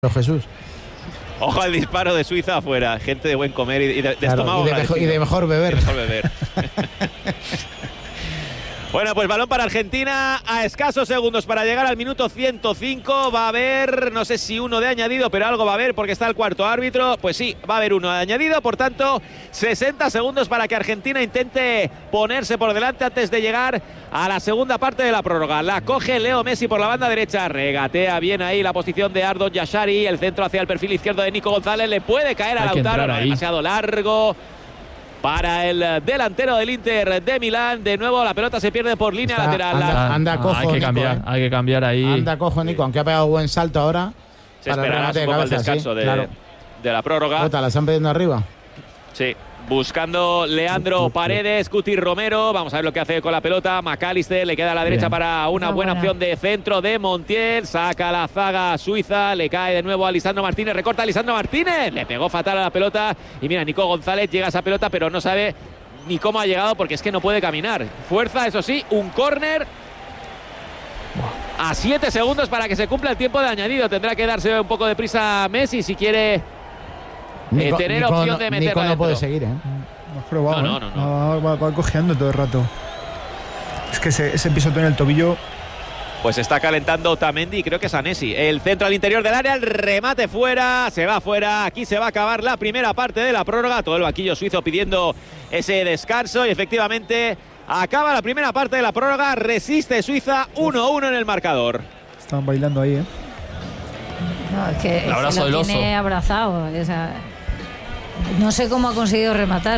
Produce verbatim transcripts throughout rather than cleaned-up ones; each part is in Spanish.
Jesús. Ojo al disparo de Suiza afuera. Gente de buen comer y de, de claro, estómago. Y de, mejor, y de mejor beber. Y de mejor beber. Bueno, pues balón para Argentina a escasos segundos para llegar al minuto ciento cinco. Va a haber, no sé si uno de añadido, pero algo va a haber porque está el cuarto árbitro. Pues sí, va a haber uno de añadido. Por tanto, sesenta segundos para que Argentina intente ponerse por delante antes de llegar a la segunda parte de la prórroga. La coge Leo Messi por la banda derecha. Regatea bien ahí la posición de Ardon Yashari. El centro hacia el perfil izquierdo de Nico González. Le puede caer a Lautaro. No, demasiado largo para el delantero del Inter de Milán. De nuevo la pelota se pierde por línea Está, lateral. Anda, anda cojo, hay que Nico, cambiar, eh. hay que cambiar ahí. Anda cojo Nico, aunque ha pegado buen salto ahora. Se para esperará el un poco de el descanso sí, de, claro. de la prórroga. Ota, la están pidiendo arriba. Sí. Buscando Leandro Paredes, Cuti Romero. Vamos a ver lo que hace con la pelota. McAllister le queda a la derecha Bien. para una no, buena, buena opción de centro de Montiel. Saca la zaga suiza. Le cae de nuevo a Lisandro Martínez. Recorta a Lisandro Martínez. Le pegó fatal a la pelota. Y mira, Nico González llega a esa pelota, pero no sabe ni cómo ha llegado porque es que no puede caminar. Fuerza, eso sí, un córner. A siete segundos para que se cumpla el tiempo de añadido. Tendrá que darse un poco de prisa Messi si quiere Nico, eh, tener Nico, opción no, de meterla Nico no dentro. puede seguir, ¿eh? No, pero va, no, no, no, no. Va, va, va cojeando todo el rato. Es que ese, ese pisotón en el tobillo. Pues está calentando Otamendi y creo que es Anesi. El centro al interior del área, el remate fuera, se va fuera. Aquí se va a acabar la primera parte de la prórroga. Todo el banquillo suizo pidiendo ese descanso y efectivamente acaba la primera parte de la prórroga. Resiste Suiza uno uno en el marcador. Estaban bailando ahí, ¿eh? No, es que el abrazo se lo del tiene oso. abrazado. O sea, no sé cómo ha conseguido rematar.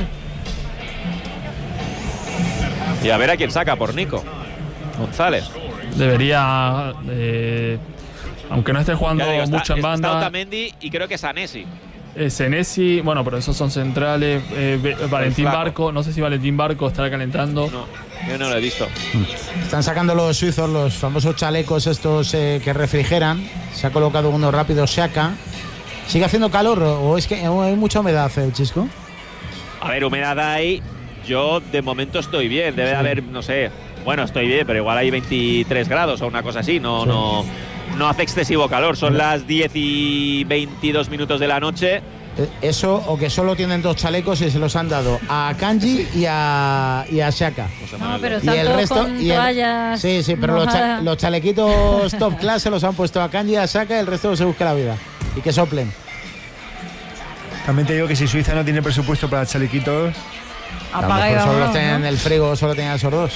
Y a ver a quién saca por Nico González. Debería, eh, aunque no esté jugando digo, está, mucho en banda. Está Otamendi y creo que es Anesi. Eh, Senesi, bueno, pero esos son centrales. Eh, Valentín Barco, no sé si Valentín Barco estará calentando. No, yo no lo he visto. Están sacando los suizos los famosos chalecos estos eh, que refrigeran. Se ha colocado uno rápido, Xhaka. ¿Sigue haciendo calor o es que hay mucha humedad, eh, Chisco? A ver, humedad hay. Yo de momento estoy bien. Debe sí. de haber, no sé. Bueno, estoy bien, pero igual hay veintitrés grados o una cosa así. No, sí. no, no hace excesivo calor. Son las diez y veintidós minutos de la noche. Eso, o que solo tienen dos chalecos y se los han dado a Kanji y a, y a Xhaka. No, pero están y el resto con y el, toallas. Sí, sí, pero los, cha, los chalequitos top class se los han puesto a Kanji y a Xhaka y el resto se busca la vida. Y que soplen. También te digo que si Suiza no tiene presupuesto para chalequitos, apaga y solo vámonos, los tienen ¿no? en el frigo, solo tenían esos dos.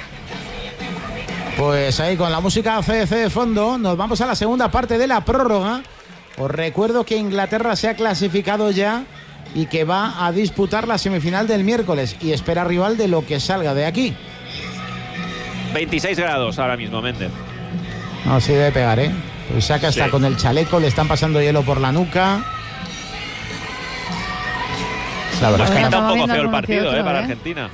Pues ahí con la música C D C de fondo nos vamos a la segunda parte de la prórroga. Os recuerdo que Inglaterra se ha clasificado ya y que va a disputar la semifinal del miércoles y espera rival de lo que salga de aquí. veintiséis grados ahora mismo, Méndez. No, sí debe pegar, ¿eh? Pues Xhaka sí. Está con el chaleco, le están pasando hielo por la nuca. La verdad es que está un poco feo el partido, otro, ¿eh? Para ¿eh? Argentina.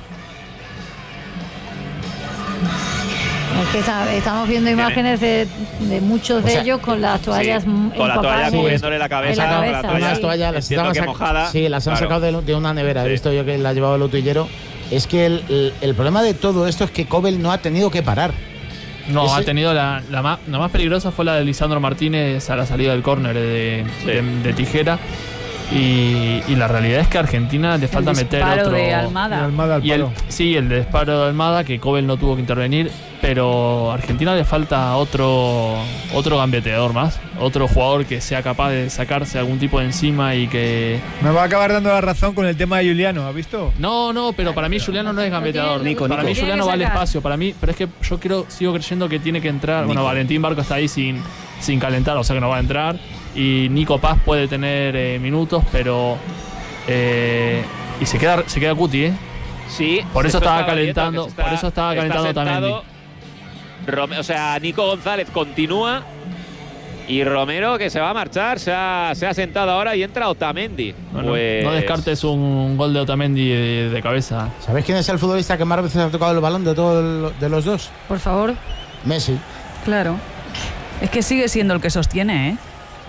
Es que está, estamos viendo imágenes de, de muchos de o sea, ellos con las toallas sí, con la toalla cubriéndole la cabeza, la cabeza. La toalla, las toallas las estaban sac mojada, sí, las han claro. sacado de, de una nevera. Sí. He visto yo que la llevaba el utillero. Es que el, el, el problema de todo esto es que Kobel no ha tenido que parar. No, Ese... ha tenido la, la, más, la más peligrosa fue la de Lisandro Martínez a la salida del córner de, sí. de, de tijera. Y, y la realidad es que a Argentina le falta el meter otro. De Almada. De Almada al y el, sí, el disparo de Almada, que Kobel no tuvo que intervenir. Pero a Argentina le falta otro otro gambeteador más. Otro jugador que sea capaz de sacarse algún tipo de encima y que. Me va a acabar dando la razón con el tema de Juliano, ¿has visto? No, no, pero para mí Juliano no es gambeteador. Nico, para Nico. mí Juliano va al espacio. Para mí, pero es que yo creo, sigo creyendo que tiene que entrar. Nico. Bueno, Valentín Barco está ahí sin, sin calentar, o sea que no va a entrar. Y Nico Paz puede tener eh, minutos, pero eh, y se queda se queda Cuti, ¿eh? Sí. Por eso estaba calentando, está, por eso estaba calentando también. O sea, Nico González continúa y Romero, que se va a marchar, se ha, se ha sentado ahora y entra Otamendi. Bueno, pues... No descartes un gol de Otamendi de, de cabeza. ¿Sabéis quién es el futbolista que más veces ha tocado el balón de todos de los dos? Por favor. Messi. Claro. Es que sigue siendo el que sostiene, ¿eh?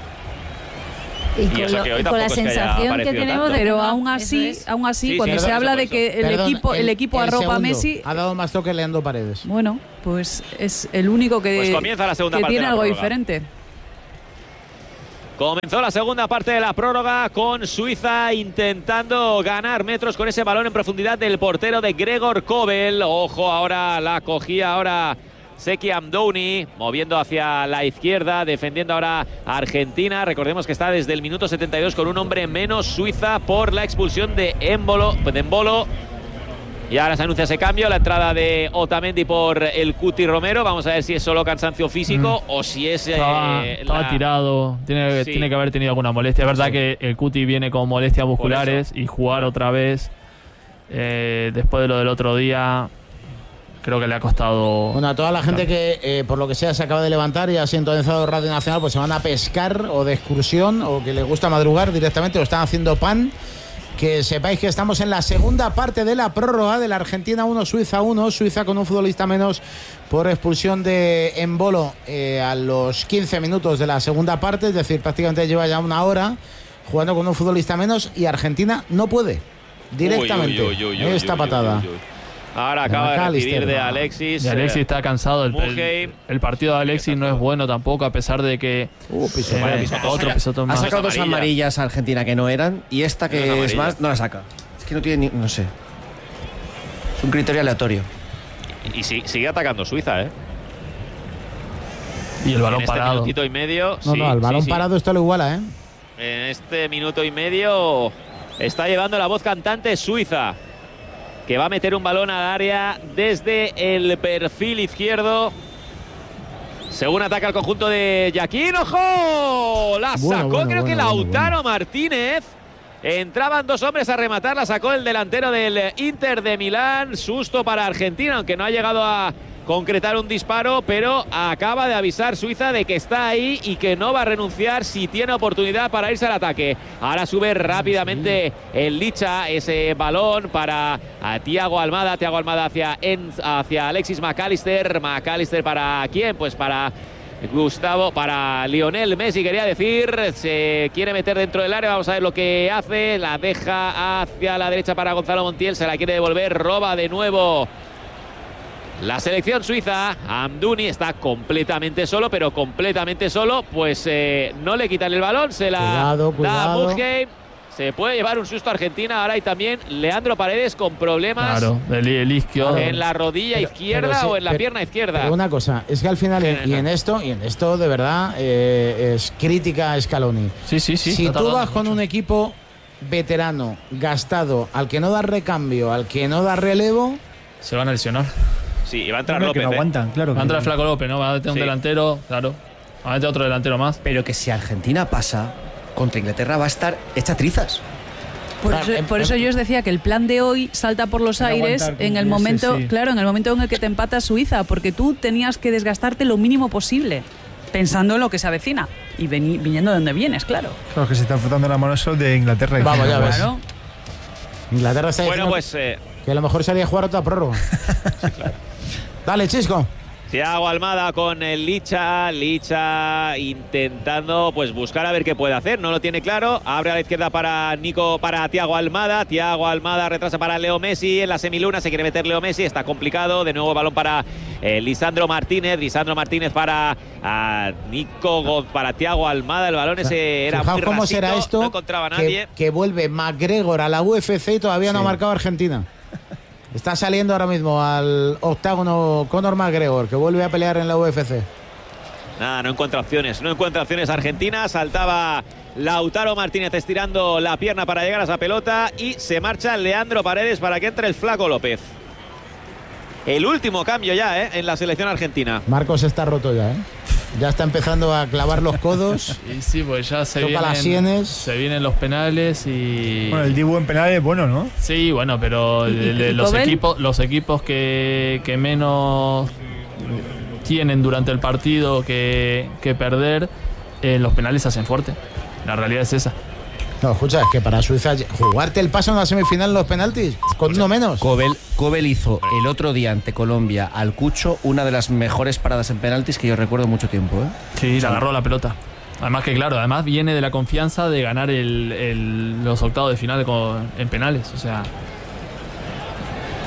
Y con, y eso lo, que hoy y con la sensación que, que tenemos tanto. de Pero no, aún así, es. aún así sí, cuando sí, se eso, habla eso, de eso. que el Perdón, equipo el, el equipo el arropa segundo. a Messi, ha dado más toque Leandro Paredes. Bueno, pues es el único que, pues comienza la segunda que parte tiene de la algo prórroga. diferente. Comenzó la segunda parte de la prórroga con Suiza intentando ganar metros con ese balón en profundidad del portero de Gregor Kobel. Ojo, ahora la cogía ahora Seki Amdouni, moviendo hacia la izquierda, defendiendo ahora a Argentina. Recordemos que está desde el minuto setenta y dos con un hombre menos Suiza por la expulsión de Embolo, de Embolo. Y ahora se anuncia ese cambio, la entrada de Otamendi por el Cuti Romero. Vamos a ver si es solo cansancio físico mm. o si es... Estaba, eh, estaba la... tirado, tiene, sí. tiene que haber tenido alguna molestia. Es verdad sí. que el Cuti viene con molestias musculares y jugar otra vez eh, después de lo del otro día, creo que le ha costado... Bueno, a toda la gente que eh, por lo que sea se acaba de levantar y ha sintonizado Radio Nacional, pues se van a pescar o de excursión o que les gusta madrugar directamente, lo están haciendo pan. Que sepáis que estamos en la segunda parte de la prórroga de la Argentina uno, Suiza uno. Suiza con un futbolista menos por expulsión de Embolo eh, a los quince minutos de la segunda parte. Es decir, prácticamente lleva ya una hora jugando con un futbolista menos y Argentina no puede directamente. Uy, uy, uy, uy, esta uy, patada. Uy, uy, uy. Ahora acaba de recibir de Alexis. Y Alexis está cansado. El, el, el partido de Alexis no es bueno tampoco, a pesar de que uh, piso, eh, piso, otro piso ha sacado dos amarillas a Argentina que no eran y esta que es más no la saca. Es que no tiene ni, no sé. Es un criterio aleatorio. Y, y sí, sigue atacando Suiza, ¿eh? Y el balón en este parado. minutito y medio. No, sí, no, el balón sí, parado sí. esto lo iguala, ¿eh? En este minuto y medio está llevando la voz cantante Suiza, que va a meter un balón al área desde el perfil izquierdo. Según ataca el conjunto de Yaquín. ¡Ojo! La sacó, bueno, bueno, creo bueno, que Lautaro bueno, bueno. Martínez. Entraban dos hombres a rematar, la sacó el delantero del Inter de Milán. Susto para Argentina, aunque no ha llegado a concretar un disparo, pero acaba de avisar Suiza de que está ahí y que no va a renunciar si tiene oportunidad para irse al ataque. Ahora sube rápidamente el Licha, ese balón para a Thiago Almada, Thiago Almada hacia, en, hacia Alexis McAllister, McAllister para ¿quién? Pues para Gustavo, para Lionel Messi, quería decir, se quiere meter dentro del área, vamos a ver lo que hace, la deja hacia la derecha para Gonzalo Montiel, se la quiere devolver, roba de nuevo la selección suiza. Amdouni está completamente solo, pero completamente solo, pues eh, no le quitan el balón, se la cuidado, cuidado. da Muthheim. Se puede llevar un susto a Argentina. Ahora hay también Leandro Paredes con problemas claro, el, el izquierdo. en la rodilla pero, izquierda pero sí, o en la pero, pierna izquierda. Pero una cosa, es que al final, en, y en esto, y en esto de verdad eh, es crítica a Scaloni. Sí, sí, sí. Si tú vas con mucho. un equipo veterano, gastado, al que no da recambio, al que no da relevo, se van a lesionar. Sí, y va a entrar no, López. Que no aguantan, ¿eh? claro. Va a entrar Flaco López, ¿no? Va a meter un sí. delantero, claro. Va a meter otro delantero más. Pero que si Argentina pasa contra Inglaterra va a estar hecha trizas. Por eso, por eso yo os decía que el plan de hoy salta por los aires en el momento, sí. claro, en el momento en el que te empata Suiza, porque tú tenías que desgastarte lo mínimo posible, pensando en lo que se avecina y veni, viniendo de donde vienes, claro. Claro, que se están frotando la mano eso de Inglaterra. Y vamos, ya ves. Claro. Inglaterra está bueno, pues eh... que a lo mejor salía a jugar otra prórroga. Sí, claro. Dale, Chisco. Thiago Almada con el Licha, Licha intentando pues buscar a ver qué puede hacer, no lo tiene claro, abre a la izquierda para Nico, para Thiago Almada, Thiago Almada retrasa para Leo Messi, en la semiluna se quiere meter Leo Messi, está complicado, de nuevo balón para eh, Lisandro Martínez, Lisandro Martínez para uh, Nico, para Thiago Almada, el balón ese era Fijaos muy cómo rasito, será esto, no encontraba a que, nadie. Que vuelve McGregor a la U F C y todavía sí. no ha marcado Argentina. Está saliendo ahora mismo al octágono Conor McGregor, que vuelve a pelear en la U F C. Nada, no encuentra opciones, no encuentra opciones Argentina. Saltaba Lautaro Martínez estirando la pierna para llegar a esa pelota y se marcha Leandro Paredes para que entre el Flaco López. El último cambio ya, ¿eh? En la selección argentina. Marcos está roto ya, ¿eh? Ya está empezando a clavar los codos. Y sí, pues ya se toca vienen, las sienes. Se vienen los penales y... Bueno, el Dibu en penales es bueno, ¿no? Sí, bueno, pero de, de los, equipos, los equipos que, que menos tienen durante el partido que, que perder, eh, los penales se hacen fuerte. La realidad es esa. No, escucha, es que para Suiza jugarte el paso en la semifinal en los penaltis con uno menos. Kobel, Kobel hizo el otro día ante Colombia al Cucho una de las mejores paradas en penaltis que yo recuerdo mucho tiempo, ¿eh? Sí, se agarró la pelota. Además que claro, además viene de la confianza de ganar el, el, los octavos de final con, en penales, o sea.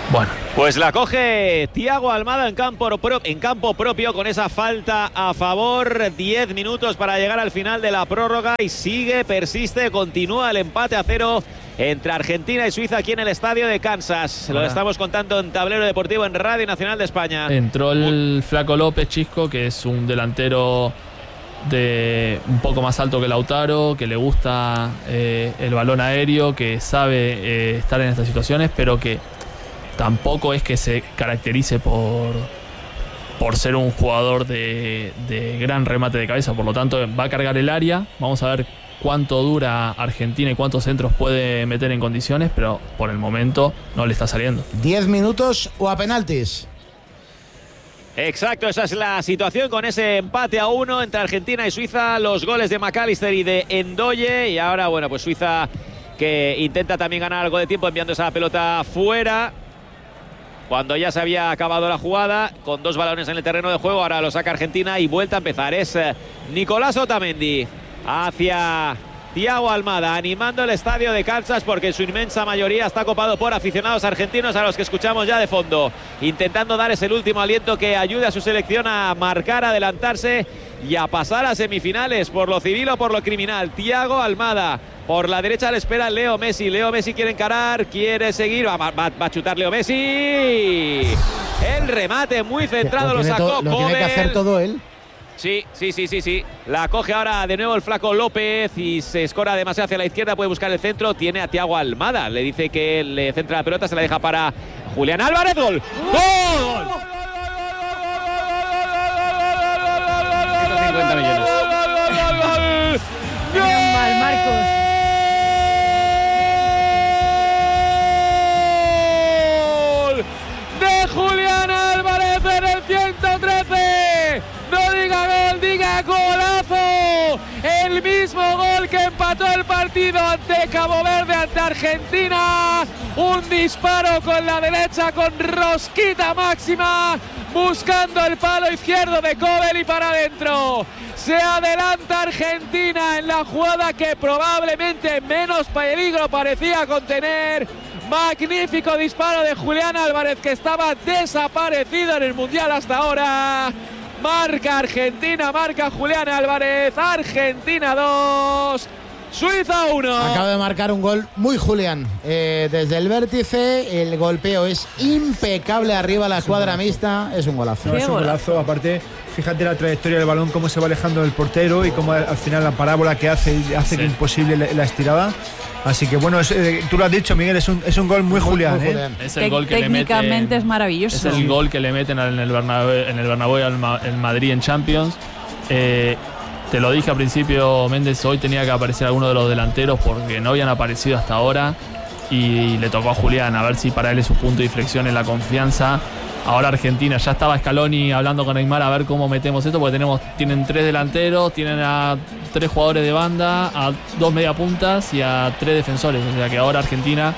Bueno. Pues la coge Thiago Almada en campo, pro, en campo propio con esa falta a favor. diez minutos para llegar al final de la prórroga y sigue, persiste, continúa el empate a cero entre Argentina y Suiza aquí en el estadio de Kansas. Lo estamos contando en Tablero Deportivo en Radio Nacional de España. Entró el Flaco López, Chisco, que es un delantero de un poco más alto que Lautaro, que le gusta eh, el balón aéreo, que sabe eh, estar en estas situaciones, pero que tampoco es que se caracterice por, por ser un jugador de, de gran remate de cabeza. Por lo tanto, va a cargar el área. Vamos a ver cuánto dura Argentina y cuántos centros puede meter en condiciones, pero por el momento no le está saliendo. ¿diez minutos o a penaltis? Exacto, esa es la situación con ese empate a uno entre Argentina y Suiza. Los goles de McAllister y de Endoye. Y ahora, bueno, pues Suiza que intenta también ganar algo de tiempo enviando esa pelota fuera. Cuando ya se había acabado la jugada, con dos balones en el terreno de juego, ahora lo saca Argentina y vuelta a empezar. Es Nicolás Otamendi hacia Thiago Almada, animando el estadio de Kansas porque en su inmensa mayoría está copado por aficionados argentinos a los que escuchamos ya de fondo, intentando dar ese último aliento que ayude a su selección a marcar, a adelantarse y a pasar a semifinales por lo civil o por lo criminal. Thiago Almada. Por la derecha le espera Leo Messi. Leo Messi quiere encarar, quiere seguir. Va, va, va a chutar Leo Messi. El remate muy centrado, lo, lo sacó to, Lo tiene que hacer todo él. Sí, sí, sí, sí, sí. La coge ahora de nuevo el Flaco López y se escora demasiado hacia la izquierda. Puede buscar el centro. Tiene a Thiago Almada. Le dice que le centra la pelota. Se la deja para Julián Álvarez. ¡Gol! ¡Gol! ciento cincuenta millones. Bien mal, Marcos. Julián Álvarez en el ciento trece. No diga gol, diga golazo. El mismo gol que empató el partido ante Cabo Verde, ante Argentina. Un disparo con la derecha, con rosquita máxima, buscando el palo izquierdo de Kobel y para adentro. Se adelanta Argentina en la jugada que probablemente menos peligro parecía contener. Magnífico disparo de Julián Álvarez, que estaba desaparecido en el Mundial hasta ahora. Marca Argentina, marca Julián Álvarez. Argentina dos, Suiza uno. Acaba de marcar un gol muy Julián. Eh, desde el vértice, el golpeo es impecable arriba a la escuadra mixta. Es un golazo. No, es un golazo. Aparte, fíjate la trayectoria del balón, cómo se va alejando del portero y cómo al final la parábola que hace hace sí. imposible la, la estirada. Así que bueno, es, eh, tú lo has dicho, Miguel, es un, es un gol muy, muy Julián. Muy ¿eh? Julián. Es el gol que técnicamente le meten, es maravilloso. Es el gol que le meten en el Bernabéu, en el Bernabéu al en Madrid en Champions. Eh, te lo dije al principio, Méndez, hoy tenía que aparecer alguno de los delanteros porque no habían aparecido hasta ahora y le tocó a Julián, a ver si para él es un punto de inflexión en la confianza. Ahora Argentina, ya estaba Scaloni hablando con Neymar a ver cómo metemos esto, porque tenemos, tienen tres delanteros, tienen a tres jugadores de banda, a dos mediapuntas y a tres defensores. O sea que ahora Argentina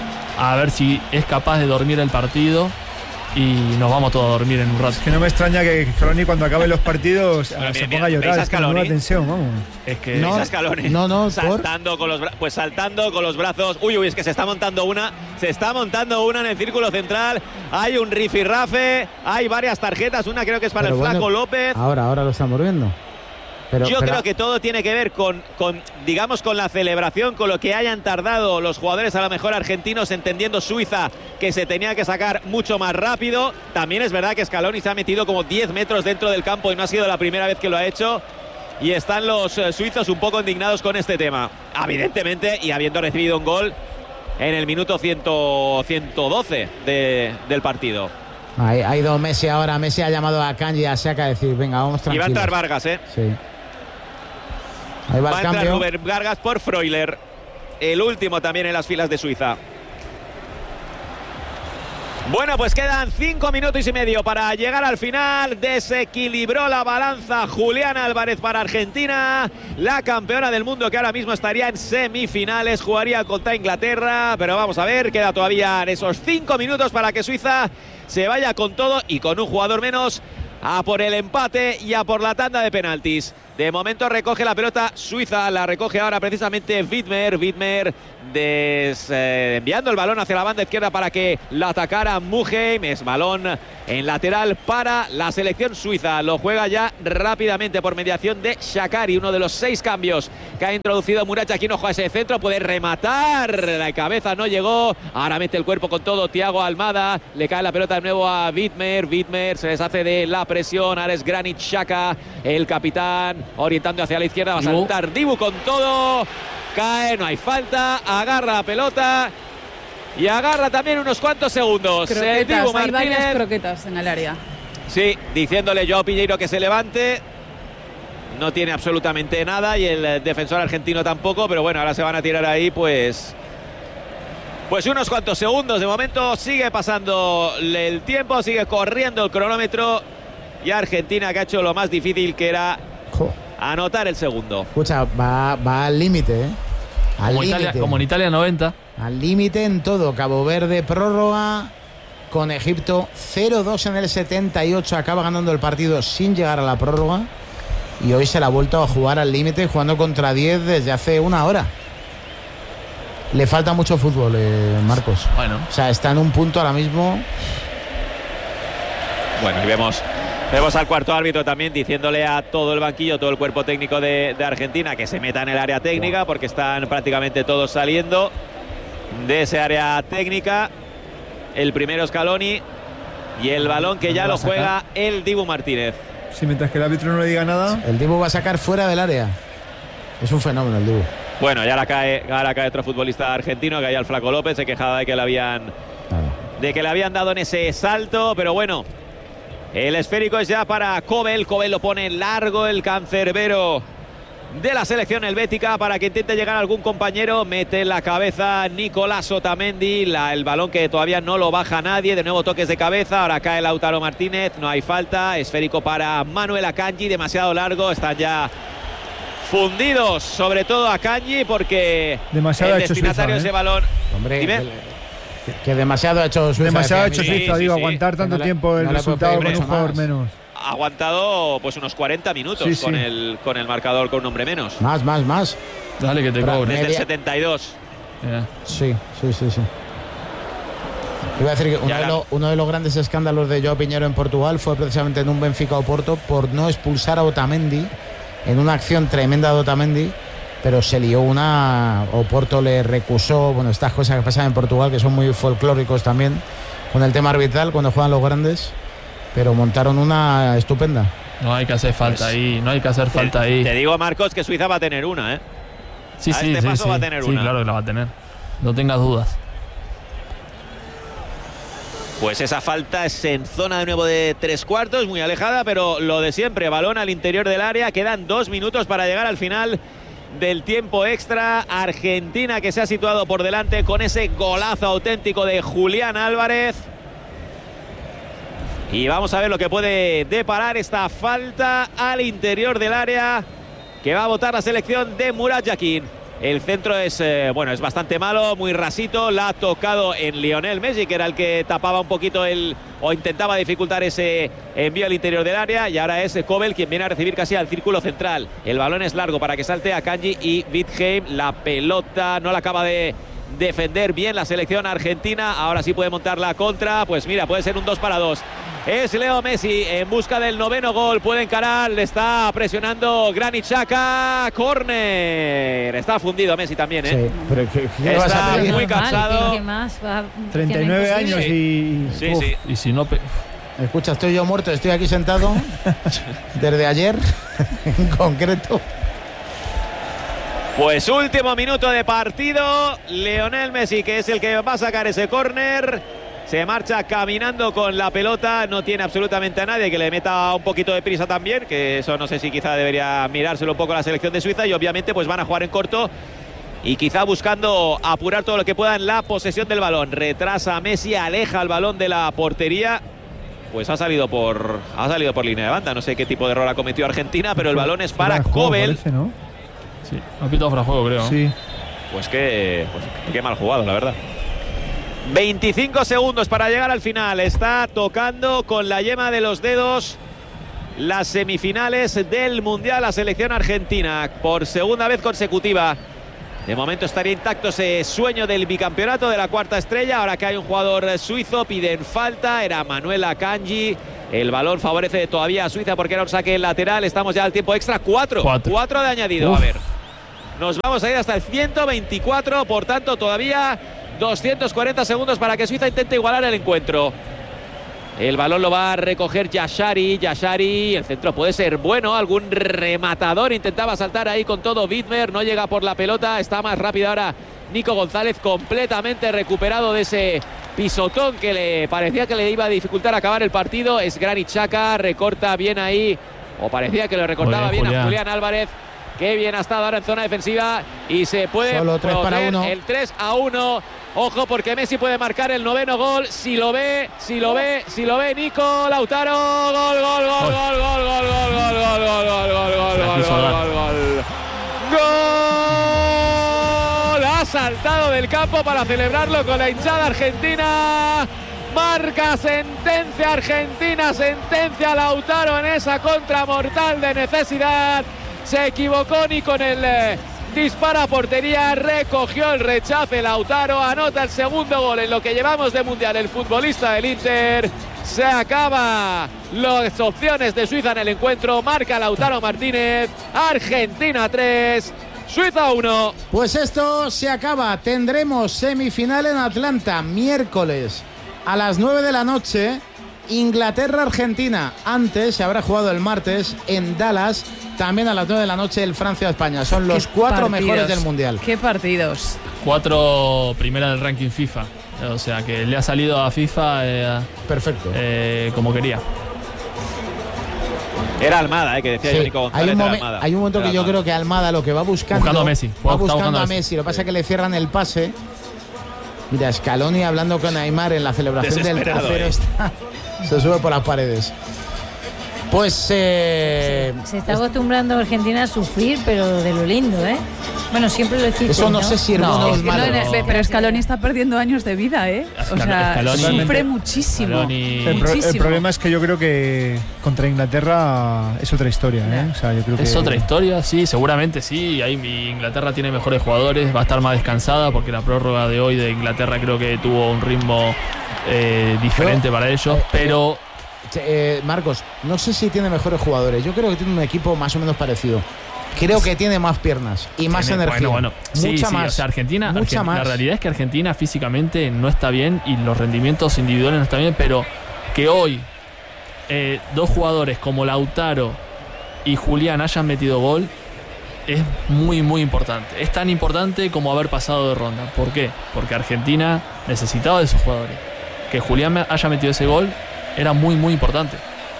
a ver si es capaz de dormir el partido y nos vamos todos a dormir en un rato. Es que no me extraña que Scaloni cuando acaben los partidos se bien, ponga a llorar, es que no da tensión, vamos. Es que no, Scaloni, no, no, saltando con los pues saltando con los brazos. Uy, uy, es que se está montando una, se está montando una en el círculo central. Hay un rifirrafe, hay varias tarjetas, una creo que es para Pero el bueno, Flaco López. Ahora, ahora lo estamos viendo. Pero, Yo pero... creo que todo tiene que ver con, con, digamos, con la celebración, con lo que hayan tardado los jugadores, a lo mejor argentinos, entendiendo Suiza que se tenía que sacar mucho más rápido. También es verdad que Scaloni se ha metido como diez metros dentro del campo y no ha sido la primera vez que lo ha hecho. Y están los eh, suizos un poco indignados con este tema. Evidentemente, y habiendo recibido un gol en el minuto ciento doce de, del partido. Ha ido Messi ahora. Messi ha llamado a Kanji y a Xhaka a decir, venga, vamos tranquilos. Y va a entrar Vargas, ¿eh? Sí. Ahí va, va el a entrar cambio. Rubén Vargas por Freuler, el último también en las filas de Suiza. Bueno, pues quedan cinco minutos y medio para llegar al final. Desequilibró la balanza Julián Álvarez para Argentina, la campeona del mundo que ahora mismo estaría en semifinales, jugaría contra Inglaterra, pero vamos a ver, queda todavía esos cinco minutos para que Suiza se vaya con todo y con un jugador menos a por el empate y a por la tanda de penaltis. De momento recoge la pelota Suiza, la recoge ahora precisamente Widmer. Widmer des, eh, enviando el balón hacia la banda izquierda para que la atacara Muheim. Es balón en lateral para la selección suiza. Lo juega ya rápidamente por mediación de Shaqiri, uno de los seis cambios que ha introducido Murat Yakin. Ojo a ese centro, puede rematar. La cabeza no llegó. Ahora mete el cuerpo con todo Thiago Almada. Le cae la pelota de nuevo a Widmer. Widmer se deshace de la presión. Ahora es Granit Xhaka, el capitán, orientando hacia la izquierda. Va a saltar Dibu con todo. Cae, no hay falta. Agarra la pelota. Y agarra también unos cuantos segundos. Croquetas, Dibu hay Martínez. varias croquetas en el área. Sí, diciéndole Joao Piñeiro que se levante. No tiene absolutamente nada. Y el defensor argentino tampoco. Pero bueno, ahora se van a tirar ahí pues... Pues unos cuantos segundos. De momento sigue pasando el tiempo. Sigue corriendo el cronómetro. Y Argentina, que ha hecho lo más difícil, que era anotar el segundo. Escucha, va, va al límite, ¿eh? Al Como, Italia, como en Italia noventa. Al límite en todo. Cabo Verde, prórroga con Egipto. cero dos en el setenta y ocho. Acaba ganando el partido sin llegar a la prórroga. Y hoy se la ha vuelto a jugar al límite, jugando contra diez desde hace una hora. Le falta mucho fútbol, eh, Marcos. Bueno. O sea, está en un punto ahora mismo. Bueno, y vemos... Vemos al cuarto árbitro también diciéndole a todo el banquillo, todo el cuerpo técnico de, de Argentina, que se meta en el área técnica, porque están prácticamente todos saliendo de ese área técnica. El primero Scaloni y el balón que ya lo juega el Dibu Martínez. Sí, mientras que el árbitro no le diga nada. El Dibu va a sacar fuera del área. Es un fenómeno el Dibu. Bueno, ya la cae, ahora cae otro futbolista argentino, que hay al Flaco López, se quejaba de que le habían, claro. de que le habían dado en ese salto, pero bueno. El esférico es ya para Kobel. Kobel lo pone largo, el cancerbero de la selección helvética, para que intente llegar a algún compañero. Mete en la cabeza Nicolás Otamendi. La, el balón que todavía no lo baja nadie. De nuevo toques de cabeza. Ahora cae Lautaro Martínez. No hay falta. Esférico para Manuel Akanji. Demasiado largo. Están ya fundidos, sobre todo Akanji, porque demasiado el destinatario de ese balón. Hombre, dime. Que demasiado ha hecho Suiza. Demasiado ha hecho Suiza, sí, digo, sí, aguantar sí. tanto no le, tiempo el no resultado con un jugador más. menos. Ha aguantado pues unos cuarenta minutos sí, con, sí. El, con el marcador con un hombre menos. Más, más, más. Dale que te cobre. Desde el setenta y dos. Yeah. Sí, sí, sí, sí. Iba a decir que uno de, lo, uno de los grandes escándalos de Joao Piñeiro en Portugal fue precisamente en un Benfica Oporto por no expulsar a Otamendi en una acción tremenda de Otamendi. Pero se lió una, Oporto le recusó, bueno, estas cosas que pasan en Portugal, que son muy folclóricos también, con el tema arbitral, cuando juegan los grandes, pero montaron una estupenda. No hay que hacer falta pues, ahí, no hay que hacer falta te, ahí. Te digo, Marcos, que Suiza va a tener una, ¿eh? Sí, a sí, este sí, paso sí, va a tener sí, una. claro que la va a tener, no tengas dudas. Pues esa falta es en zona de nuevo de tres cuartos, muy alejada, pero lo de siempre, balón al interior del área, quedan dos minutos para llegar al final del tiempo extra. Argentina, que se ha situado por delante con ese golazo auténtico de Julián Álvarez. Y vamos a ver lo que puede deparar esta falta al interior del área que va a botar la selección de Murat Yakin. El centro es, eh, bueno, es bastante malo, muy rasito. La ha tocado en Lionel Messi, que era el que tapaba un poquito el, o intentaba dificultar ese envío al interior del área. Y ahora es Kobel quien viene a recibir casi al círculo central. El balón es largo para que salte Akanji y Widheim. La pelota no la acaba de defender bien la selección argentina. Ahora sí puede montar la contra. Pues mira, puede ser un dos para dos. Es Leo Messi en busca del noveno gol. Puede encarar, le está presionando Granit Xhaka. Córner. Está fundido Messi también, ¿eh? Sí, pero ¿qué, qué está vas a pedir? muy cansado. ¿Qué más? Va, treinta y nueve años y... Sí, uf. sí. Y si no... Pe... Escucha, estoy yo muerto, estoy aquí sentado desde ayer, en concreto. Pues último minuto de partido. Lionel Messi, que es el que va a sacar ese córner. Se marcha caminando con la pelota, no tiene absolutamente a nadie que le meta un poquito de prisa también, que eso no sé si quizá debería mirárselo un poco la selección de Suiza, y obviamente pues van a jugar en corto y quizá buscando apurar todo lo que pueda en la posesión del balón. Retrasa a Messi, aleja el balón de la portería. Pues ha salido por ha salido por línea de banda, no sé qué tipo de error ha cometido Argentina, pero el balón es para Kobel. Parece, ¿no? Sí, ha pitado fuera de juego, creo. Sí. Pues que pues, qué mal jugado, la verdad. veinticinco segundos para llegar al final. Está tocando con la yema de los dedos las semifinales del Mundial la selección argentina por segunda vez consecutiva. De momento estaría intacto ese sueño del bicampeonato, de la cuarta estrella. Ahora que hay un jugador suizo, piden falta, era Manuel Akanji. El balón favorece todavía a Suiza porque era un saque lateral. Estamos ya al tiempo extra, cuatro, cuatro, cuatro de añadido. Uf. A ver, nos vamos a ir hasta el ciento veinticuatro, por tanto todavía doscientos cuarenta segundos para que Suiza intente igualar el encuentro. El balón lo va a recoger Yashari, Yashari, el centro puede ser bueno, algún rematador intentaba saltar ahí con todo Widmer, no llega por la pelota, está más rápido ahora Nico González, completamente recuperado de ese pisotón que le parecía que le iba a dificultar acabar el partido. Es Granit Xhaka, recorta bien ahí, o parecía que lo recortaba bien, bien a Julián Álvarez. Qué bien ha estado ahora en zona defensiva y se puede Solo tres para uno. El tres a uno. Ojo porque Messi puede marcar el noveno gol. Si lo ve, si lo ve, si lo ve Nico Lautaro. Gol, gol, gol, gol, gol, gol, gol, gol, gol, gol, gol, gol, gol, gol, gol, gol. Gol. Ha saltado del campo para celebrarlo con la hinchada argentina. Marca sentencia Argentina, sentencia Lautaro en esa contra mortal de necesidad. Se equivocó ni con el eh, disparo a portería, recogió el rechace Lautaro, anota el segundo gol en lo que llevamos de Mundial el futbolista del Inter. Se acaba las opciones de Suiza en el encuentro, marca Lautaro Martínez, Argentina tres, Suiza uno. Pues esto se acaba, tendremos semifinal en Atlanta, miércoles a las nueve de la noche. Inglaterra-Argentina, antes se habrá jugado el martes en Dallas, también a las nueve de la noche el Francia-España. Son los cuatro partidos mejores del Mundial. ¿Qué partidos? Cuatro primera del ranking FIFA, o sea que le ha salido a FIFA eh, perfecto, eh, como quería. Era Almada, eh, que decía sí. Nico González. Hay un, Almada. hay un momento era que yo Almada. creo que Almada lo que va buscando, buscando a Messi, va buscando, buscando a Messi. Messi. Lo que pasa es que le cierran el pase. Mira, Scaloni hablando con Neymar en la celebración del tercero eh. está, se sube por las paredes. Pues eh, se, se está acostumbrando Argentina a sufrir, pero de lo lindo, ¿eh? Bueno, siempre lo decís. Eso no, ¿no? sé si es bueno o es malo. No, no, pero Scaloni está perdiendo años de vida, ¿eh? O sea, Scaloni, sufre muchísimo. Scaloni. El, pro, el problema es que yo creo que contra Inglaterra es otra historia, ¿eh? O sea, yo creo que es otra historia, sí, seguramente sí. Ahí Inglaterra tiene mejores jugadores, va a estar más descansada porque la prórroga de hoy de Inglaterra creo que tuvo un ritmo eh, diferente yo, para ellos, eh, pero... Eh, Marcos, no sé si tiene mejores jugadores. Yo creo que tiene un equipo más o menos parecido. Creo que tiene más piernas y más tiene, energía. Bueno, bueno. Mucha sí, más. Sí, o sea, Argentina, mucha Argentina más. La realidad es que Argentina físicamente no está bien y los rendimientos individuales no están bien, pero que hoy eh, dos jugadores como Lautaro y Julián hayan metido gol es muy, muy importante. Es tan importante como haber pasado de ronda. ¿Por qué? Porque Argentina necesitaba de esos jugadores. Que Julián haya metido ese gol era muy, muy importante.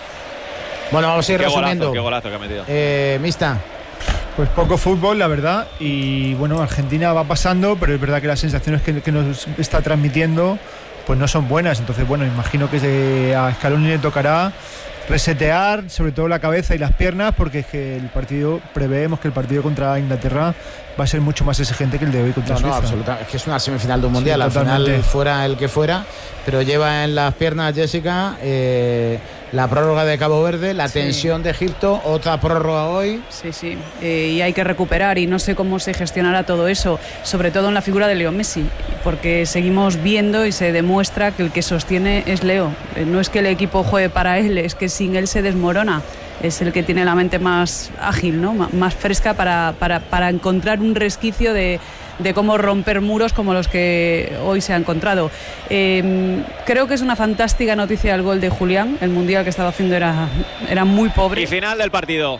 Bueno, vamos a ir qué resumiendo. Golazo, qué golazo que ha metido. Eh, Mista. Pues poco fútbol, la verdad. Y bueno, Argentina va pasando, pero es verdad que las sensaciones que, que nos está transmitiendo pues no son buenas. Entonces, bueno, imagino que se, a Scaloni le tocará resetear sobre todo la cabeza y las piernas, porque es que el partido, preveemos que el partido contra Inglaterra va a ser mucho más exigente que el de hoy contra no, Suiza. No, absolutamente. Es que es una semifinal de un mundial, sí, al totalmente. final fuera el que fuera, pero lleva en las piernas Jessica eh, la prórroga de Cabo Verde, la sí. tensión de Egipto, otra prórroga hoy. Sí, sí, eh, y hay que recuperar y no sé cómo se gestionará todo eso, sobre todo en la figura de Leo Messi, porque seguimos viendo y se demuestra que el que sostiene es Leo. Eh, no es que el equipo juegue para él, es que sin él se desmorona. Es el que tiene la mente más ágil, ¿no? más fresca para, para, para encontrar un resquicio de, de cómo romper muros como los que hoy se ha encontrado. Eh, creo que es una fantástica noticia el gol de Julián. El mundial que estaba haciendo era, era muy pobre. Y final del partido.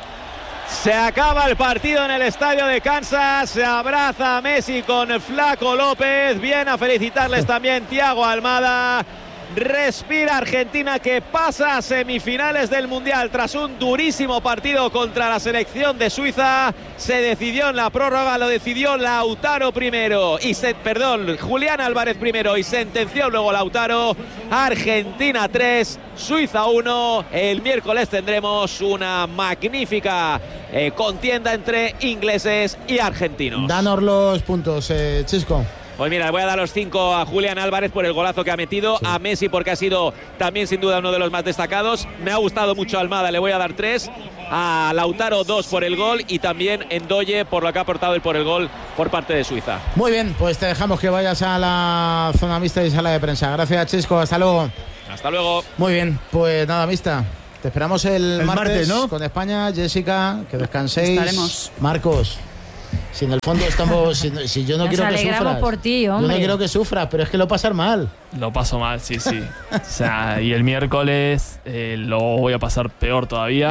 Se acaba el partido en el estadio de Kansas. Se abraza a Messi con Flaco López. Viene a felicitarles también Thiago Almada. Respira Argentina, que pasa a semifinales del Mundial tras un durísimo partido contra la selección de Suiza. Se decidió en la prórroga, lo decidió Lautaro primero y se, perdón, Julián Álvarez primero y sentenció luego Lautaro. Argentina tres, Suiza uno. El miércoles tendremos una magnífica eh, contienda entre ingleses y argentinos. Danos los puntos, eh, Chisco. Pues mira, le voy a dar los cinco a Julián Álvarez por el golazo que ha metido, sí. a Messi porque ha sido también sin duda uno de los más destacados. Me ha gustado mucho Almada, le voy a dar tres. A Lautaro dos por el gol y también Ndoye por lo que ha aportado él por el gol por parte de Suiza. Muy bien, pues te dejamos que vayas a la zona mixta y sala de prensa. Gracias, Chisco, hasta luego. Hasta luego. Muy bien, pues nada, mixta. Te esperamos el, el martes, martes, ¿no? Con España. Jessica, que descanséis. Estaremos. Marcos, si en el fondo estamos, si, si yo no Nos quiero que sufras, por ti, hombre. yo no quiero que sufras, pero es que lo pasas mal. Lo paso mal, sí, sí. O sea, y el miércoles eh, lo voy a pasar peor todavía.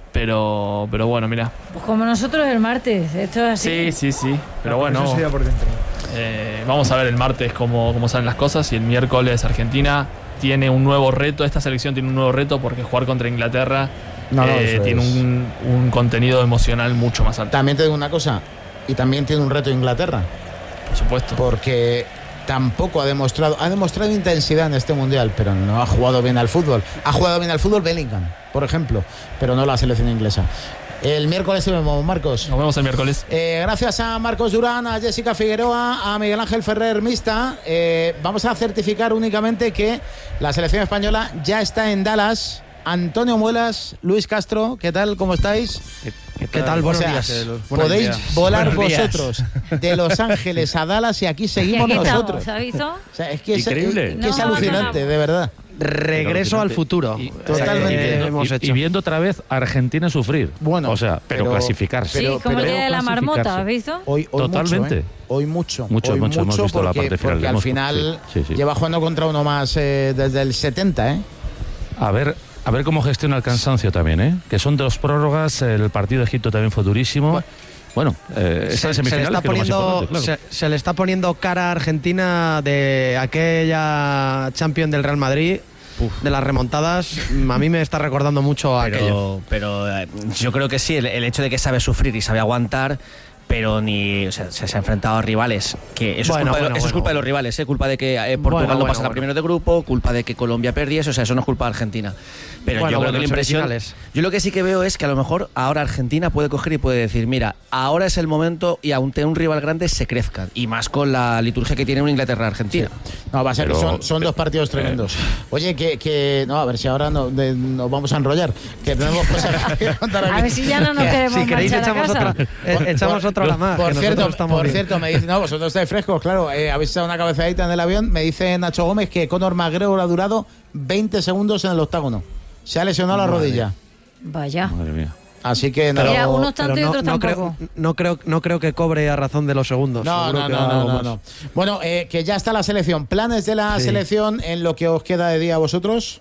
Pero, pero bueno, mira. Pues como nosotros el martes, esto es así. Sí, sí, sí. Pero bueno, eso sería por dentro. Eh, vamos a ver el martes cómo, cómo salen las cosas. Y el miércoles Argentina tiene un nuevo reto. Esta selección tiene un nuevo reto porque jugar contra Inglaterra no, no, eh, tiene es. un, un contenido emocional mucho más alto. También te digo una cosa, y también tiene un reto Inglaterra. Por supuesto. Porque tampoco ha demostrado, ha demostrado intensidad en este mundial, pero no ha jugado bien al fútbol. Ha jugado bien al fútbol Bellingham, por ejemplo, pero no la selección inglesa. El miércoles te vemos, Marcos. Nos vemos el miércoles. Eh, gracias a Marcos Durán, a Jessica Figueroa, a Miguel Ángel Ferrer Mista. Eh, vamos a certificar únicamente que la selección española ya está en Dallas. Antonio Muelas, Luis Castro, ¿qué tal? ¿Cómo estáis? ¿Qué, qué tal? ¿Qué tal? Buenos o sea, días. Eh, podéis días. volar Buenos vosotros días. De Los Ángeles a Dallas y aquí seguimos aquí nosotros. Estamos, ¿has visto? O sea, es que Increíble. Es, que es no, alucinante, no, no. de verdad. Regreso al futuro. Y, totalmente. Eh, hemos y, hecho. y viendo otra vez a Argentina sufrir. Bueno, o sea, pero, pero clasificarse. Sí, pero, como el día de la marmota, ¿has visto? Hoy, hoy Totalmente. Mucho, ¿eh? Hoy mucho. Mucho, hoy mucho. Hemos visto porque, la parte final. Porque al final sí, sí, sí. lleva jugando contra uno más eh, desde el setenta, ¿eh? A ver. A ver cómo gestiona el cansancio también, ¿eh? Que son dos prórrogas, el partido de Egipto también fue durísimo. Bueno, bueno eh, se, se, le está poniendo, claro. se, se le está poniendo cara a Argentina de aquella Champions del Real Madrid. Uf. De las remontadas, a mí me está recordando mucho a pero, aquello. Pero eh, yo creo que sí, el, el hecho de que sabe sufrir y sabe aguantar, pero ni o sea, se, se ha enfrentado a rivales que eso, bueno, es, culpa bueno, de, eso bueno, es culpa bueno. de los rivales, ¿eh? Culpa de que eh, Portugal bueno, no pasa bueno, primero de grupo, culpa de que Colombia perdiese, o sea, eso no es culpa de Argentina. Pero bueno, yo creo bueno, que la impresión, yo lo que sí que veo es que a lo mejor ahora Argentina puede coger y puede decir, mira, ahora es el momento y ante un rival grande se crezcan, y más con la liturgia que tiene una Inglaterra-Argentina. Sí. No, va a ser pero, que son, son dos partidos tremendos. Oye, que, que no, a ver si ahora no, de, nos vamos a enrollar, que tenemos cosas que contar aquí. A ver si ya no nos queremos si queréis echamos otra, eh, echamos por, otra hora más. Por cierto, por cierto, me dice, no, vosotros estáis frescos, claro, eh, habéis echado una cabezadita en el avión, me dice Nacho Gómez que Conor McGregor ha durado veinte segundos en el octágono. Se ha lesionado Madre. la rodilla. Vaya. Madre mía. Así que no, Mira, unos tanto no, y otros no tampoco. Creo, no, creo, no creo que cobre a razón de los segundos. No, no, no, no, no, no. Bueno, eh, que ya está la selección. ¿Planes de la sí. selección en lo que os queda de día a vosotros?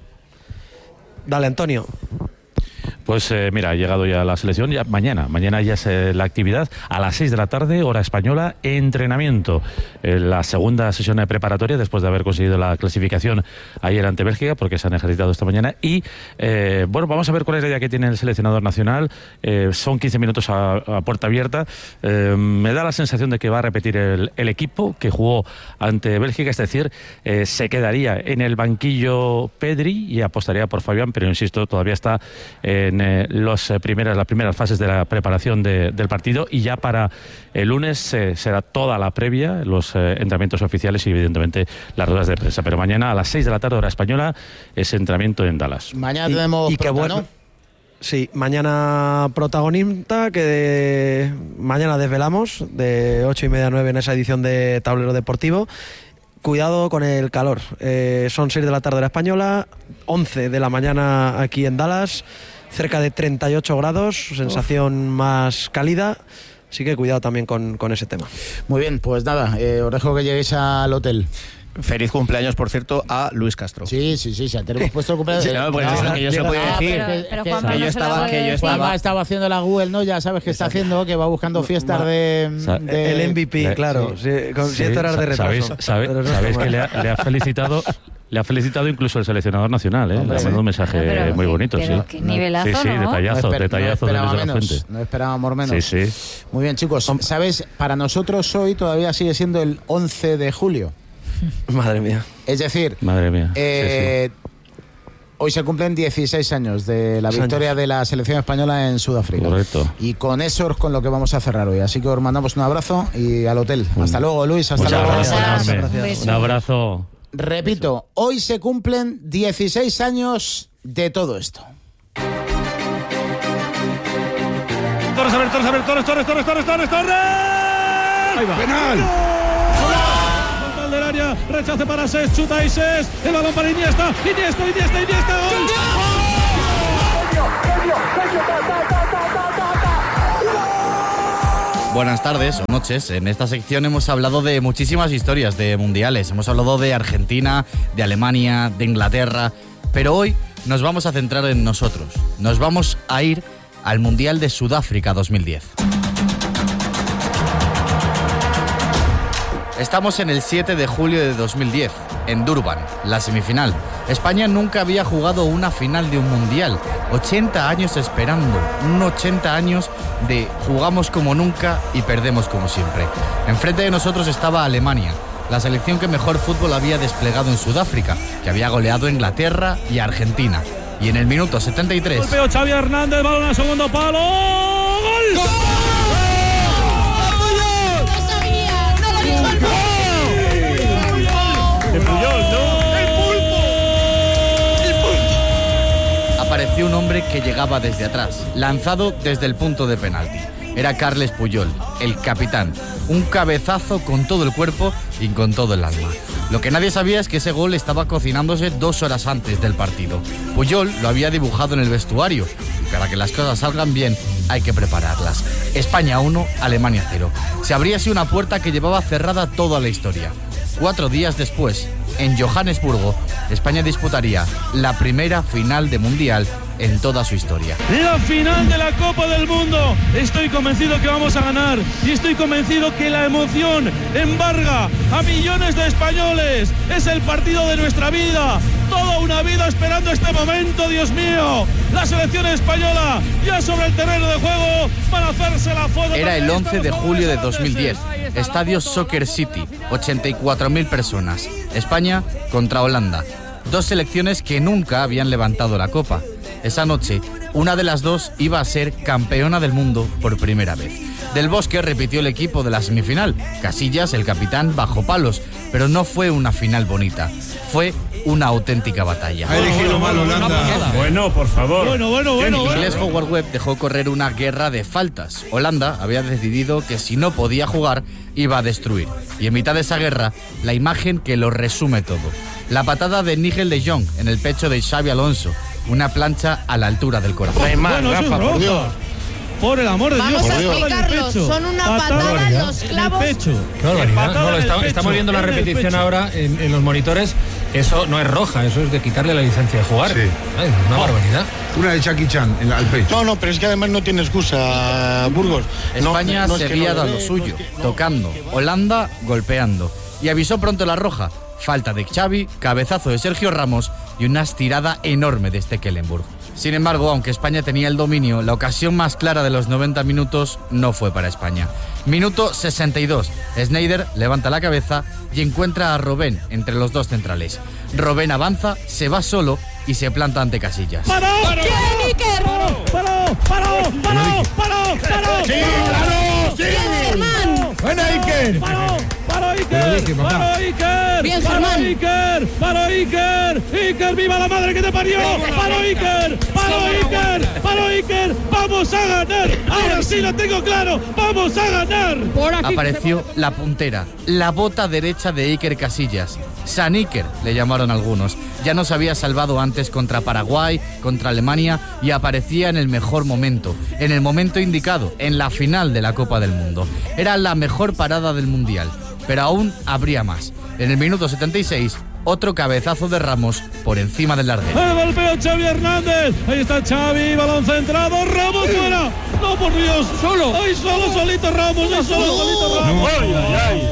Dale, Antonio. Pues eh, mira, ha llegado ya la selección, ya mañana, mañana ya es eh, la actividad, a las seis de la tarde, hora española, entrenamiento, eh, la segunda sesión de preparatoria después de haber conseguido la clasificación ayer ante Bélgica, porque se han ejercitado esta mañana, y eh, bueno, vamos a ver cuál es la idea que tiene el seleccionador nacional, eh, son quince minutos a, a puerta abierta, eh, me da la sensación de que va a repetir el, el equipo que jugó ante Bélgica, es decir, eh, se quedaría en el banquillo Pedri y apostaría por Fabián, pero insisto, todavía está en eh, los, eh, primeras, las primeras fases de la preparación de, del partido, y ya para el lunes eh, será toda la previa, los eh, entrenamientos oficiales y evidentemente las ruedas de prensa. Pero mañana a las seis de la tarde, hora española, es entrenamiento en Dallas. Mañana tenemos y, y que bueno, ¿no? Sí, mañana protagonista que de, mañana desvelamos de ocho y media a nueve en esa edición de Tablero Deportivo. Cuidado con el calor, eh, son seis de la tarde la española, once de la mañana aquí en Dallas, cerca de treinta y ocho grados, sensación Uf. más cálida, así que cuidado también con, con ese tema. Muy bien, pues nada, eh, os dejo que lleguéis al hotel. Feliz cumpleaños, por cierto, a Luis Castro. Sí, sí, sí, ya tenemos puesto el cumpleaños. Sí, no, pues no, eso que yo se lo podía decir. Pero, pero que, Juanma que, no yo estaba, que yo estaba, Juanma estaba haciendo la Google, ¿no? Ya sabes que está haciendo, que va buscando fiestas de, de... El M V P, de, claro, sí, con sí, siete horas de retraso. Sabéis, sabe, sabéis que le ha, le ha felicitado... Le ha felicitado incluso el seleccionador nacional, ¿eh? Hombre, le ha mandado un mensaje pero, muy bonito, pero, sí. Qué nivelazo, sí, sí, ¿no? detallazo, no esper, detallazo no de esperaba la menos, fuente. No esperábamos menos. Sí, sí. Muy bien, chicos. ¿Sabes? Para nosotros hoy todavía sigue siendo el once de julio. Madre mía. Es decir, Madre mía. Eh, sí, sí. hoy se cumplen dieciséis años de la victoria años. de la selección española en Sudáfrica. Correcto. Y con eso es con lo que vamos a cerrar hoy. Así que os mandamos un abrazo y al hotel. Hasta luego, Luis. Hasta Muchas luego. Gracias. Gracias. Un abrazo. Repito, hoy se cumplen dieciséis años de todo esto. Torres, a ver, Torres, a ver, Torres, Torres, Torres, Torres, Torres, Torres. Ahí va. Penal. Total del área, rechace para Ses, chuta y Ses, el balón para Iniesta, Iniesta, Iniesta, Iniesta, gol. Buenas tardes o noches. En esta sección hemos hablado de muchísimas historias de mundiales. Hemos hablado de Argentina, de Alemania, de Inglaterra. Pero hoy nos vamos a centrar en nosotros. Nos vamos a ir al Mundial de Sudáfrica dos mil diez. Estamos en el siete de julio de dos mil diez, en Durban, la semifinal. España nunca había jugado una final de un mundial. ochenta años esperando, un ochenta años de jugamos como nunca y perdemos como siempre. Enfrente de nosotros estaba Alemania, la selección que mejor fútbol había desplegado en Sudáfrica, que había goleado a Inglaterra y a Argentina. Y en el minuto setenta y tres... Golpeo Xavi Hernández, balón al segundo palo. ¡Gol! ¡Gol! Apareció un hombre que llegaba desde atrás, lanzado desde el punto de penalti. Era Carles Puyol, el capitán. Un cabezazo con todo el cuerpo y con todo el alma. Lo que nadie sabía es que ese gol estaba cocinándose dos horas antes del partido. Puyol lo había dibujado en el vestuario. Y para que las cosas salgan bien, hay que prepararlas. España uno, Alemania cero. Se abría así una puerta que llevaba cerrada toda la historia. Cuatro días después, en Johannesburgo, España disputaría la primera final de Mundial en toda su historia. La final de la Copa del Mundo. Estoy convencido que vamos a ganar y estoy convencido que la emoción embarga a millones de españoles. Es el partido de nuestra vida. Toda una vida esperando este momento, Dios mío. La selección española ya sobre el terreno de juego para hacerse la foto. Era el once de julio de dos mil diez. Estadio Soccer City, ochenta y cuatro mil personas. España contra Holanda. Dos selecciones que nunca habían levantado la copa. Esa noche, una de las dos iba a ser campeona del mundo por primera vez. Del Bosque repitió el equipo de la semifinal. Casillas, el capitán, bajo palos. Pero no fue una final bonita. Fue una auténtica batalla. Ha elegido mal Holanda. Bueno, por favor. Bueno, bueno, bueno. El inglés Howard Webb dejó correr una guerra de faltas. Holanda había decidido que si no podía jugar, iba a destruir. Y en mitad de esa guerra, la imagen que lo resume todo. La patada de Nigel de Jong en el pecho de Xabi Alonso. Una plancha a la altura del corazón. Bueno, Rafa, por Dios. Por el amor de Vamos Dios. Vamos a explicarlo. Son una patada en los clavos. Qué barbaridad. No, lo está, estamos viendo la repetición ahora en, en los monitores. Eso no es roja, eso es de quitarle la licencia de jugar. Sí. Ay, una oh. barbaridad. Una de Jackie Chan en al pecho. No, no, pero es que además no tiene excusa, Burgos. España no, no seguía es que no dando lo suyo, tocando. Holanda golpeando. Y avisó pronto la roja. Falta de Xavi, cabezazo de Sergio Ramos y una estirada enorme de Stekelenburg. Sin embargo, aunque España tenía el dominio, la ocasión más clara de los noventa minutos no fue para España. Minuto sesenta y dos. Sneijder levanta la cabeza y encuentra a Robben entre los dos centrales. Robben avanza, se va solo y se planta ante Casillas. ¡Paró! ¡Paró! ¡Paró! ¡Paró! ¡Paró! ¡Paró! ¡Paró! ¡Paró! ¡Sí, claro! ¡Sí! Germán! ¡Buena, Iker! ¡Paró! ¡Paró, Iker! ¡Paró, Iker! ¡Bien, ¡Paró, Germán! Iker! ¡Paró, Iker! ¡Iker, viva la madre que te parió! ¡Paró, Iker! ¡Paró, Iker! ¡Paró, Iker! ¡Vamos a ganar! ¡Ahora sí lo tengo claro! ¡Vamos a ganar! Apareció la puntera, la bota derecha de Iker Casillas. San Iker, le llamaron algunos. Ya nos había salvado antes contra Paraguay, contra Alemania y aparecía en el mejor momento, en el momento indicado, en la final de la Copa del Mundo. Era la mejor parada del Mundial, pero aún habría más. En el minuto setenta y seis, otro cabezazo de Ramos por encima del larguero. ¡El golpeo Xavi Hernández! Ahí está Xavi, balón centrado, Ramos fuera. ¡No, por Dios! ¡Solo! ¡Ay, solo, solito Ramos! ¡Ay, solo, solito Ramos! ¡Ay, ay, ay!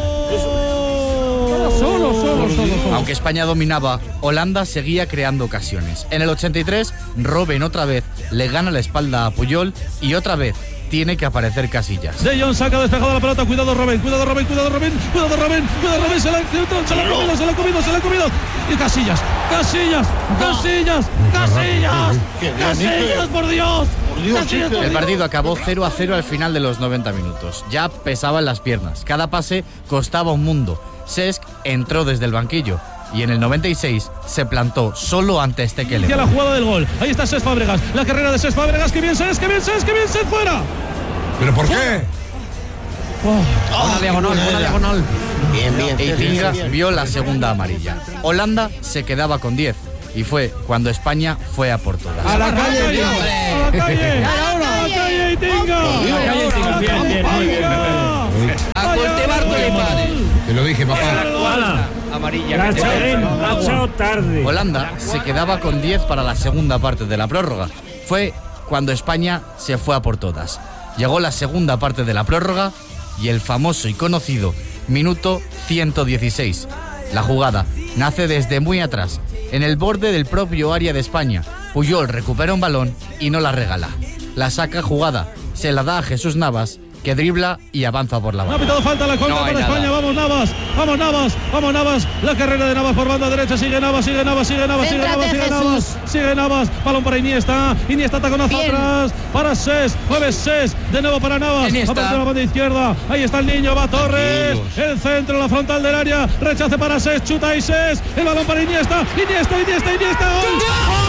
Solo, solo, solo, solo. Aunque España dominaba, Holanda seguía creando ocasiones. En el ochenta y tres, Robben otra vez le gana la espalda a Puyol y otra vez tiene que aparecer Casillas. De Jong saca despejada la pelota, cuidado Robben, cuidado Robben, cuidado Robben, cuidado Robben, cuidado Robben, se la, se la ha comido, se la ha comido, se la ha comido. Y Casillas, Casillas, Casillas, Casillas, Casillas, por Dios. El partido acabó cero a cero al final de los noventa minutos. Ya pesaban las piernas, cada pase costaba un mundo. Cesc entró desde el banquillo y en el noventa y seis se plantó solo ante este Keller. Ya la jugada del gol. Ahí está Cesc Fábregas, la carrera de Cesc Fábregas. ¡Qué bien Cesc, qué bien Cesc, qué bien Cesc fuera! ¿Pero por qué? Oh, una diagonal, una diagonal. Bien, bien. Eitinga vio la segunda amarilla. Holanda se quedaba con diez y fue cuando España fue a por todas. ¡A la calle, tío! ¡A la calle! ¡A la calle, Eitinga! ¡A la calle, Eitinga! ¡Bien, bien, muy bien! ¡A cultivar tulipanes! Te lo dije, papá. Amarilla. La echado tarde. Holanda se quedaba con diez para la segunda parte de la prórroga. Fue cuando España se fue a por todas. Llegó la segunda parte de la prórroga y el famoso y conocido minuto ciento dieciséis. La jugada nace desde muy atrás, en el borde del propio área de España. Puyol recupera un balón y no la regala. La saca jugada, se la da a Jesús Navas, que dribla y avanza por la banda. No ha pitado falta la contra no para nada. España. Vamos Navas, vamos Navas, vamos Navas. La carrera de Navas por banda derecha. Sigue Navas, sigue Navas, sigue Navas, sigue Navas, sigue Navas. Sigue Navas. Balón para Iniesta. Iniesta taconazo atrás. Para Cesc. Mueve Cesc. De nuevo para Navas. Aparece la banda izquierda. Ahí está el niño. Va Torres. El centro, la frontal del área. Rechace para Cesc. Chuta y Cesc. El balón para Iniesta. Iniesta, Iniesta, Iniesta. ¡Gol!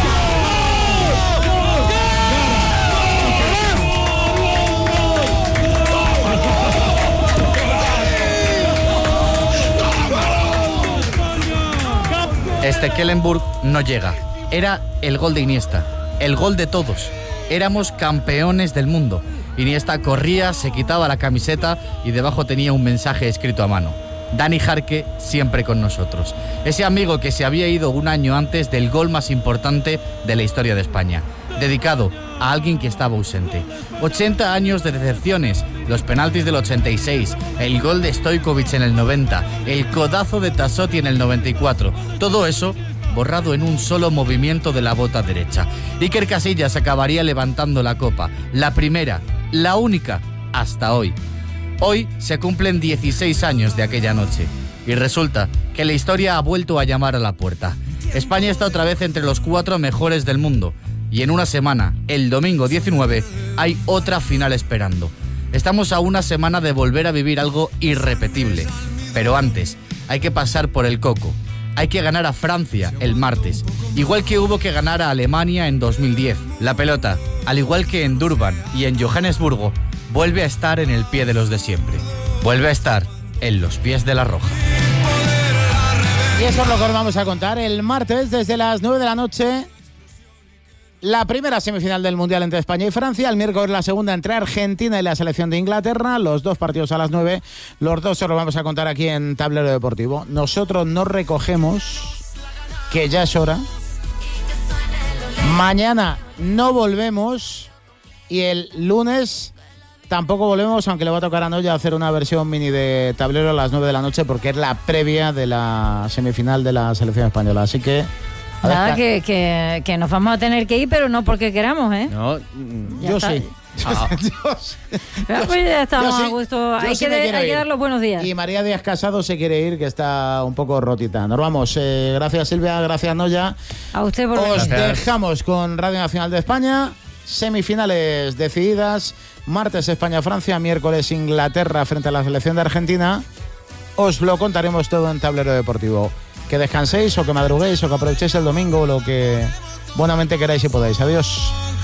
Este Kellenburg no llega. Era el gol de Iniesta, el gol de todos. Éramos campeones del mundo. Iniesta corría, se quitaba la camiseta y debajo tenía un mensaje escrito a mano. Dani Jarque siempre con nosotros. Ese amigo que se había ido un año antes del gol más importante de la historia de España. Dedicado a alguien que estaba ausente. ochenta años de decepciones, los penaltis del ochenta y seis, el gol de Stojkovic en el noventa, el codazo de Tassotti en el noventa y cuatro. Todo eso borrado en un solo movimiento de la bota derecha. Iker Casillas acabaría levantando la copa, la primera, la única, hasta hoy. Hoy se cumplen dieciséis años de aquella noche y resulta que la historia ha vuelto a llamar a la puerta. España está otra vez entre los cuatro mejores del mundo. Y en una semana, el domingo diecinueve, hay otra final esperando. Estamos a una semana de volver a vivir algo irrepetible. Pero antes, hay que pasar por el coco. Hay que ganar a Francia el martes, igual que hubo que ganar a Alemania en dos mil diez. La pelota, al igual que en Durban y en Johannesburgo, vuelve a estar en el pie de los de siempre. Vuelve a estar en los pies de la Roja. Y eso es lo que os vamos a contar el martes desde las nueve de la noche. La primera semifinal del Mundial entre España y Francia. El miércoles la segunda entre Argentina y la selección de Inglaterra. Los dos partidos a las nueve. Los dos se los vamos a contar aquí en Tablero Deportivo. Nosotros nos recogemos, que ya es hora. Mañana no volvemos. Y el lunes tampoco volvemos, aunque le va a tocar a Noya hacer una versión mini de Tablero a las nueve de la noche, porque es la previa de la semifinal de la selección española. Así que... Nada, que, que, que nos vamos a tener que ir, pero no porque queramos, ¿eh? No, ya yo está. sí. Ah. yo sí. Pues ya estamos Yo sí. a gusto. Yo Hay, sí que, me de, quiero hay que ir. dar los buenos días. Y María Díaz Casado se quiere ir, que está un poco rotita. Nos vamos. Eh, gracias, Silvia. Gracias, Noya. A usted por Os venir. dejamos con Radio Nacional de España. Semifinales decididas. Martes España-Francia. Miércoles Inglaterra frente a la selección de Argentina. Os lo contaremos todo en Tablero Deportivo. Que descanséis o que madruguéis o que aprovechéis el domingo, lo que buenamente queráis y podáis. Adiós.